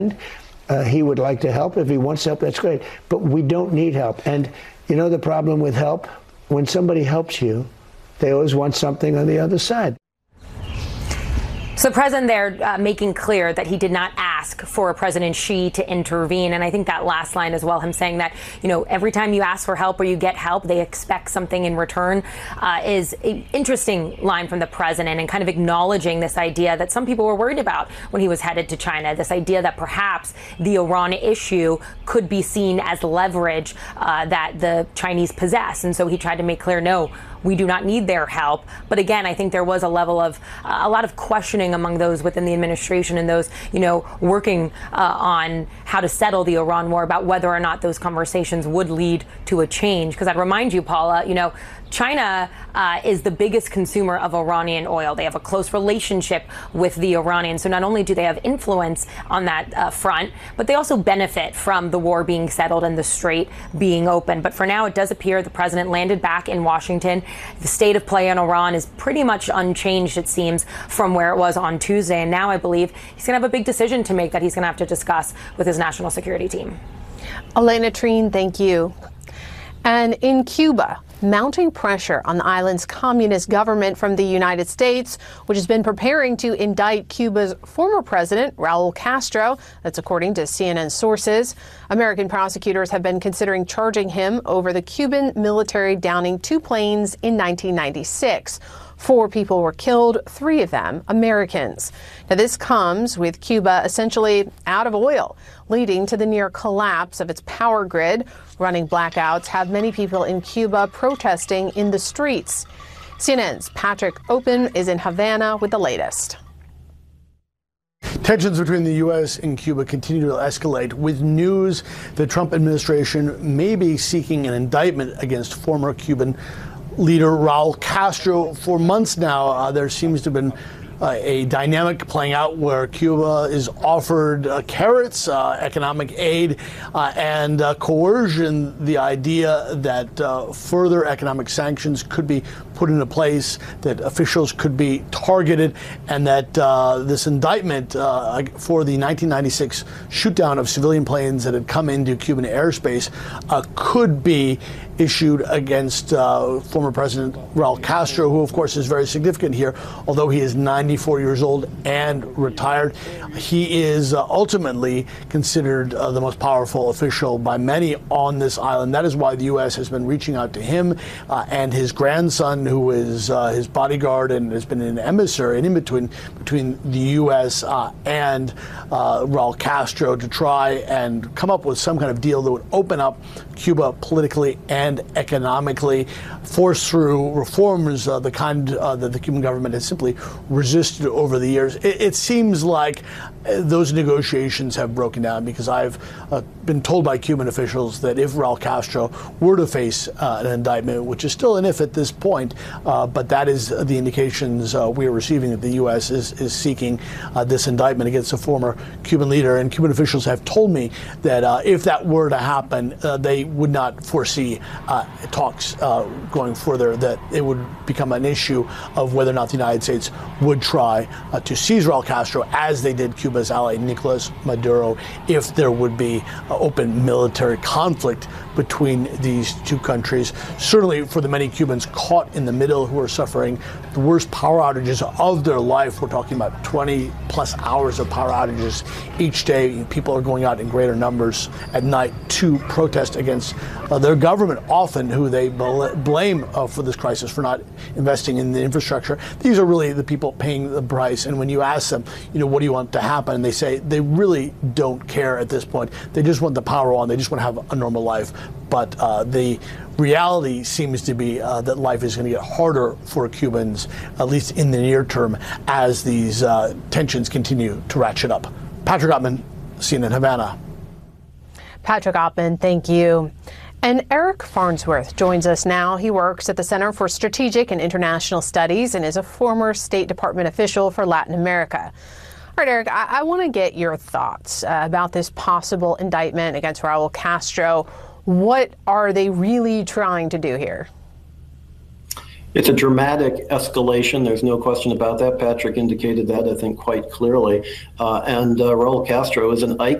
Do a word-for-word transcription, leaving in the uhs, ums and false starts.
Uh, he would like to help. If he wants help, that's great. But we don't need help. And you know the problem with help? When somebody helps you, they always want something on the other side. So the president there uh, making clear that he did not ask for President Xi to intervene. And I think that last line as well, him saying that, you know, every time you ask for help or you get help, they expect something in return, uh, is an interesting line from the president, and kind of acknowledging this idea that some people were worried about when he was headed to China, this idea that perhaps the Iran issue could be seen as leverage uh, that the Chinese possess. And so he tried to make clear, no, we do not need their help. But again, I think there was a level of uh, a lot of questioning among those within the administration and those, you know, working uh, on how to settle the Iran war about whether or not those conversations would lead to a change. Because I'd remind you, Paula, you know, China uh, is the biggest consumer of Iranian oil. They have a close relationship with the Iranians. So not only do they have influence on that uh, front, but they also benefit from the war being settled and the strait being open. But for now, it does appear the president landed back in Washington. The state of play in Iran is pretty much unchanged, it seems, from where it was on Tuesday. And now I believe he's going to have a big decision to make that he's going to have to discuss with his national security team. Elena Treen, thank you. And in Cuba, mounting pressure on the island's communist government from the United States, which has been preparing to indict Cuba's former president, Raul Castro. That's according to C N N sources. American prosecutors have been considering charging him over the Cuban military downing two planes in nineteen ninety-six. Four people were killed, three of them Americans. Now, this comes with Cuba essentially out of oil, leading to the near collapse of its power grid. Running blackouts have many people in Cuba protesting in the streets. C N N's Patrick Oppen is in Havana with the latest. Tensions between the U S and Cuba continue to escalate, with news the Trump administration may be seeking an indictment against former Cuban leader Raul Castro. For months now, uh, there seems to have been uh, a dynamic playing out where Cuba is offered uh, carrots, uh, economic aid, uh, and uh, coercion, the idea that uh, further economic sanctions could be put into place, that officials could be targeted, and that uh, this indictment uh, for the nineteen ninety-six shootdown of civilian planes that had come into Cuban airspace uh, could be issued against uh, former President Raul Castro, who, of course, is very significant here. Although he is ninety-four years old and retired, he is uh, ultimately considered uh, the most powerful official by many on this island. That is why the U S has been reaching out to him uh, and his grandson, who is uh, his bodyguard and has been an emissary, and in between between the U S uh, and uh, Raul Castro, to try and come up with some kind of deal that would open up Cuba politically and economically, force through reforms, uh, the kind uh, that the Cuban government has simply resisted over the years. It, it seems like those negotiations have broken down, because I've uh, been told by Cuban officials that if Raul Castro were to face uh, an indictment, which is still an if at this point, uh, but that is the indications uh, we are receiving, that the U S is, is seeking uh, this indictment against a former Cuban leader. And Cuban officials have told me that uh, if that were to happen, uh, they would not foresee uh, talks uh, going further, that it would become an issue of whether or not the United States would try uh, to seize Raul Castro, as they did Cuba's ally Nicolas Maduro, if there would be uh, open military conflict between these two countries. Certainly for the many Cubans caught in the middle, who are suffering the worst power outages of their life. We're talking about twenty plus hours of power outages each day. People are going out in greater numbers at night to protest against uh, their government, often who they bl- blame uh, for this crisis for not investing in the infrastructure. These are really the people paying the price. And when you ask them, you know, what do you want to happen? And they say they really don't care at this point. They just want the power on. They just want to have a normal life. But uh, the reality seems to be uh, that life is going to get harder for Cubans, at least in the near term, as these uh, tensions continue to ratchet up. Patrick Oppen, C N N Havana. Patrick Oppen, thank you. And Eric Farnsworth joins us now. He works at the Center for Strategic and International Studies and is a former State Department official for Latin America. All right, Eric, I, I want to get your thoughts uh, about this possible indictment against Raul Castro. What are they really trying to do here? It's a dramatic escalation. There's no question about that. Patrick indicated that, I think, quite clearly. Uh, and uh, Raul Castro is an icon.